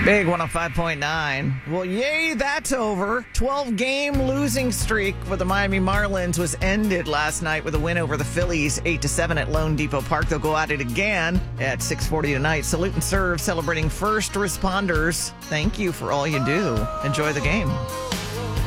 Big 105.9. Well, yay, that's over. 12-game losing streak for the Miami Marlins was ended last night with a win over the Phillies, 8-7 at Lone Depot Park. They'll go at it again at 6:40 tonight. Salute and serve, celebrating first responders. Thank you for all you do. Enjoy the game.